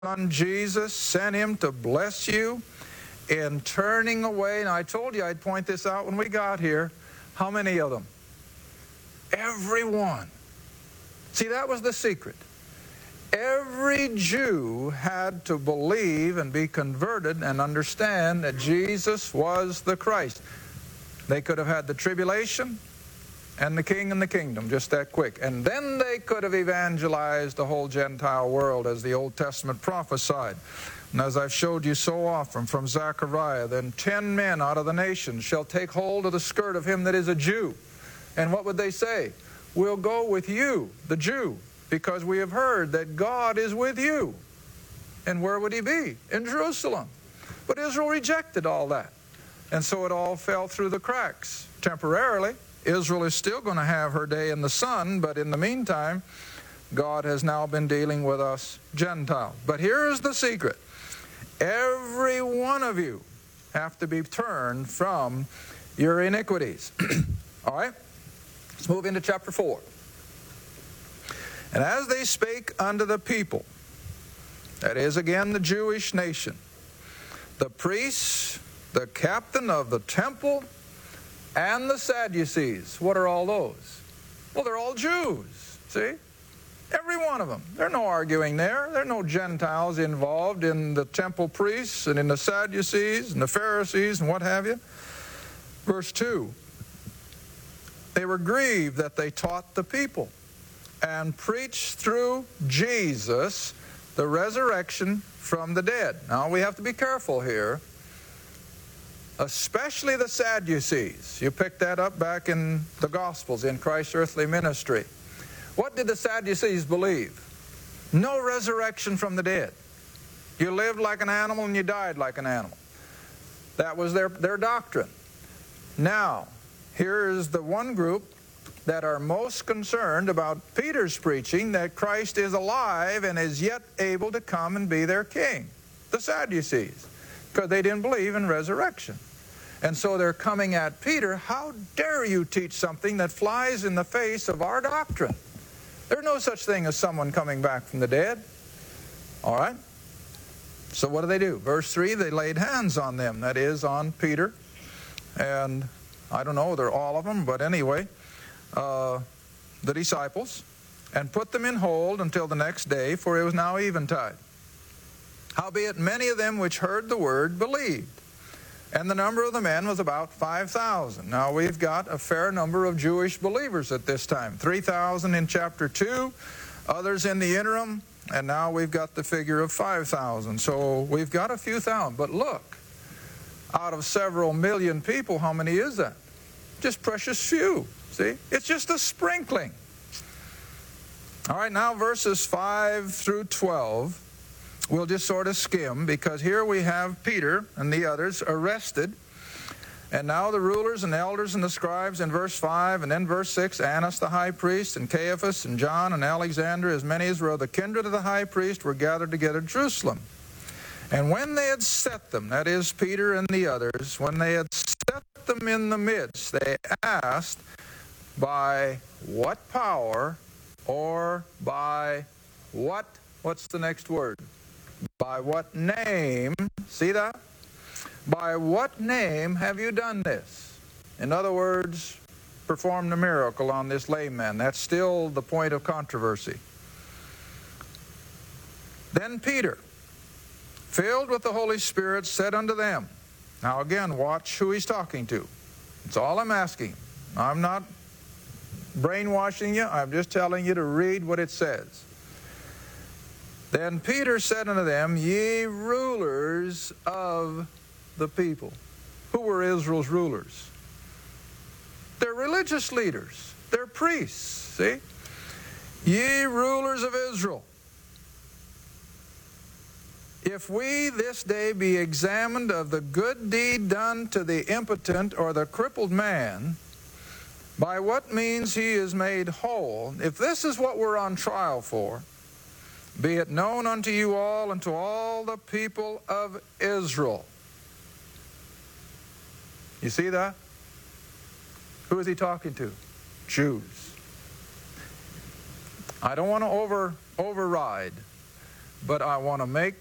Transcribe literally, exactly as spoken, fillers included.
Son Jesus sent him to bless you in turning away. And I told you I'd point this out when we got here. How many of them? Every one. See, that was the secret. Every Jew had to believe and be converted and understand that Jesus was the Christ. They could have had the tribulation and the king and the kingdom just that quick. And then they could have evangelized the whole Gentile world as the Old Testament prophesied. And as I've showed you so often from Zechariah, then ten men out of the nations shall take hold of the skirt of him that is a Jew. And what would they say? We'll go with you, the Jew, because we have heard that God is with you. And where would he be? In Jerusalem. But Israel rejected all that. And so it all fell through the cracks temporarily. Israel is still going to have her day in the sun, but in the meantime, God has now been dealing with us Gentiles. But here's the secret. Every one of you have to be turned from your iniquities. All right? Let's move into chapter four. And as they spake unto the people, that is again the Jewish nation, the priests, the captain of the temple, and the Sadducees. What are all those? Well, they're all Jews, see? Every one of them. There's no arguing there. There are no Gentiles involved in the temple priests and in the Sadducees and the Pharisees and what have you. Verse two. They were grieved that they taught the people and preached through Jesus the resurrection from the dead. Now, we have to be careful here. Especially the Sadducees. You picked that up back in the Gospels, in Christ's earthly ministry. What did the Sadducees believe? No resurrection from the dead. You lived like an animal and you died like an animal. That was their, their doctrine. Now, here is the one group that are most concerned about Peter's preaching that Christ is alive and is yet able to come and be their king. The Sadducees. Because they didn't believe in resurrection. And so they're coming at Peter, how dare you teach something that flies in the face of our doctrine? There's no such thing as someone coming back from the dead. All right? So what do they do? Verse three, they laid hands on them, that is, on Peter. And I don't know, they're all of them, but anyway, uh, the disciples, and put them in hold until the next day, for it was now eventide. Howbeit many of them which heard the word believed. And the number of the men was about five thousand. Now we've got a fair number of Jewish believers at this time. three thousand in chapter two, others in the interim, and now we've got the figure of five thousand. So we've got a few thousand. But look, out of several million people, how many is that? Just precious few. See? It's just a sprinkling. All right, now verses five through twelve. We'll just sort of skim, because here we have Peter and the others arrested. And now the rulers and elders and the scribes in verse five, and then verse six, Annas the high priest, and Caiaphas, and John, and Alexander, as many as were of the kindred of the high priest, were gathered together at Jerusalem. And when they had set them, that is Peter and the others, when they had set them in the midst, they asked, by what power, or by what, what's the next word? By what name, see that? By what name have you done this? In other words, performed a miracle on this lame man. That's still the point of controversy. Then Peter, filled with the Holy Spirit, said unto them. Now again, watch who he's talking to. That's all I'm asking. I'm not brainwashing you. I'm just telling you to read what it says. Then Peter said unto them, ye rulers of the people. Who were Israel's rulers? They're religious leaders. They're priests, see? Ye rulers of Israel, if we this day be examined of the good deed done to the impotent or the crippled man, by what means he is made whole, if this is what we're on trial for, be it known unto you all and to all the people of Israel. You see that? Who is he talking to? Jews. I don't want to over override but I want to make